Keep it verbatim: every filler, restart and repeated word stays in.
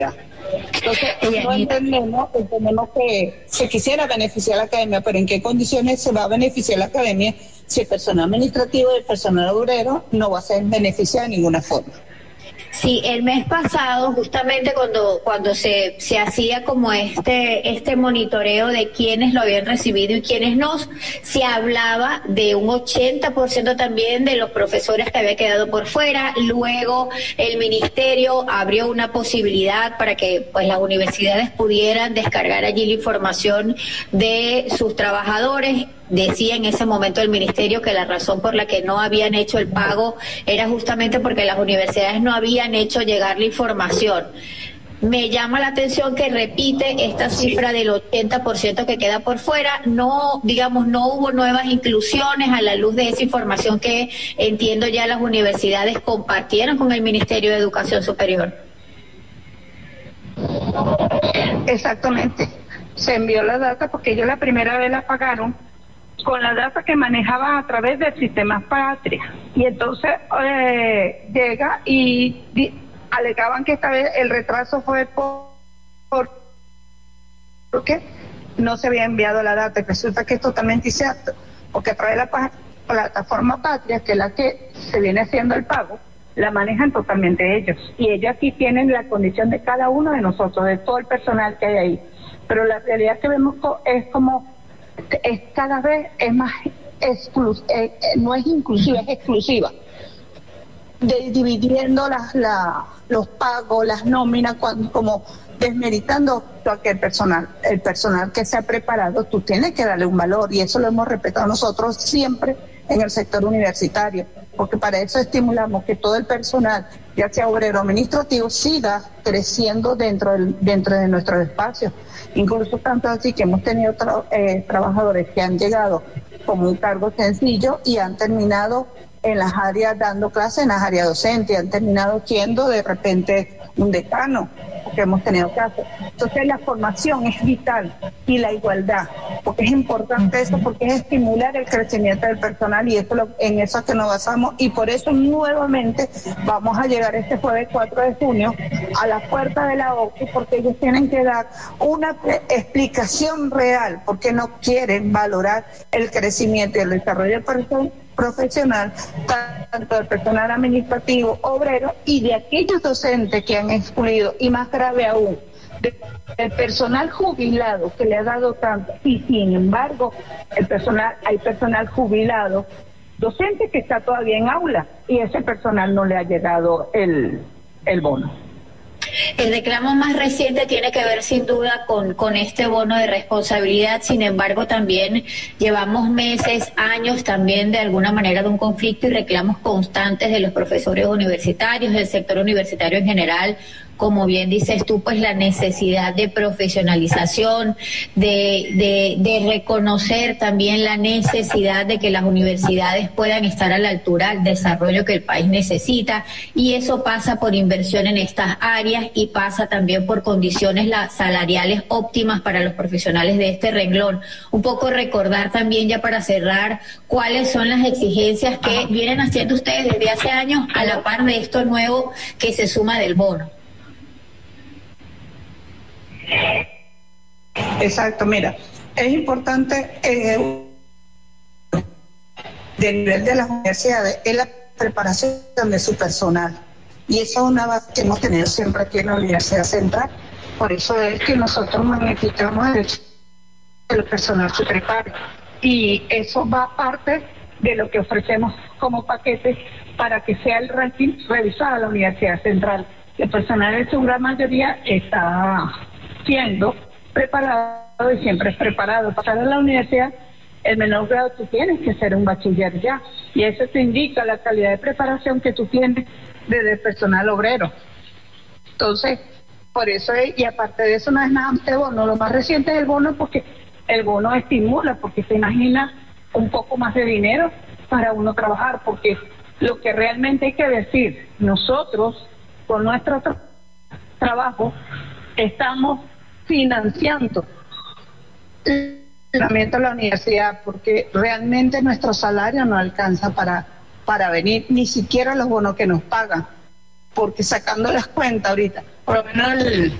Entonces, no entendemos, entendemos que se quisiera beneficiar a la academia, pero ¿en qué condiciones se va a beneficiar la academia si el personal administrativo y el personal obrero no va a ser beneficiado de ninguna forma? Sí, el mes pasado, justamente cuando cuando se, se hacía como este este monitoreo de quiénes lo habían recibido y quiénes no, se hablaba de un ochenta por ciento también de los profesores que había quedado por fuera. Luego el ministerio abrió una posibilidad para que pues las universidades pudieran descargar allí la información de sus trabajadores. Decía en ese momento el ministerio que la razón por la que no habían hecho el pago era justamente porque las universidades no habían hecho llegar la información. Me llama la atención que repite esta cifra del ochenta por ciento que queda por fuera. No, digamos, no hubo nuevas inclusiones a la luz de esa información que entiendo ya las universidades compartieron con el Ministerio de Educación Superior. Exactamente. Se envió la data porque ellos la primera vez la pagaron con la data que manejaban a través del sistema Patria. Y entonces eh, llega y di, alegaban que esta vez el retraso fue por, por porque no se había enviado la data. Y resulta que es totalmente incierto, porque a través de la plataforma Patria, que es la que se viene haciendo el pago, la manejan totalmente ellos. Y ellos aquí tienen la condición de cada uno de nosotros, de todo el personal que hay ahí. Pero la realidad que vemos es como es cada vez es más exclus eh, no es inclusiva, es exclusiva, de, dividiendo las, la, los pagos, las nóminas, cuando, como desmeritando a aquel personal, el personal que se ha preparado. Tú tienes que darle un valor, y eso lo hemos respetado nosotros siempre en el sector universitario, porque para eso estimulamos que todo el personal, ya sea obrero o administrativo, siga creciendo dentro del, dentro de nuestros espacios. Incluso tanto así que hemos tenido tra eh, trabajadores que han llegado como un cargo sencillo y han terminado en las áreas dando clases, en las áreas docentes, han terminado siendo de repente un decano, porque hemos tenido casos. Entonces la formación es vital, y la igualdad, porque es importante eso, porque es estimular el crecimiento del personal, y eso lo, en eso es que nos basamos, y por eso nuevamente vamos a llegar este jueves cuatro de junio a la puerta de la O C U, porque ellos tienen que dar una explicación real, porque no quieren valorar el crecimiento y el desarrollo del personal profesional, tanto del personal administrativo, obrero, y de aquellos docentes que han excluido, y más grave aún, del personal jubilado que le ha dado tanto. Y sin embargo, el personal, hay personal jubilado docente que está todavía en aula, y ese personal no le ha llegado el, el bono. El reclamo más reciente tiene que ver sin duda con, con este bono de responsabilidad. Sin embargo, también llevamos meses, años también de alguna manera de un conflicto y reclamos constantes de los profesores universitarios, del sector universitario en general. Como bien dices tú, pues la necesidad de profesionalización, de, de, de reconocer también la necesidad de que las universidades puedan estar a la altura del desarrollo que el país necesita, y eso pasa por inversión en estas áreas y pasa también por condiciones salariales óptimas para los profesionales de este renglón. Un poco recordar también, ya para cerrar, cuáles son las exigencias que vienen haciendo ustedes desde hace años a la par de esto nuevo que se suma del bono. Exacto, mira, es importante eh, del nivel de las universidades es la preparación de su personal, y eso es una base que hemos tenido siempre aquí en la Universidad Central. Por eso es que nosotros magnificamos el hecho de que el personal se prepare, y eso va aparte de lo que ofrecemos como paquete para que sea el ranking revisado a la Universidad Central. El personal en su gran mayoría está siendo preparado, y siempre es preparado. Pasar a la universidad, el menor grado, tú tienes que ser un bachiller ya, y eso te indica la calidad de preparación que tú tienes desde el personal obrero. Entonces, por eso es, y aparte de eso no es nada más de bono. Lo más reciente es el bono, porque el bono estimula, porque se imagina un poco más de dinero para uno trabajar, porque lo que realmente hay que decir, nosotros con nuestro tra trabajo estamos financiando el tratamiento de la universidad, porque realmente nuestro salario no alcanza para, para venir, ni siquiera los bonos que nos pagan, porque sacando las cuentas ahorita, por lo menos el,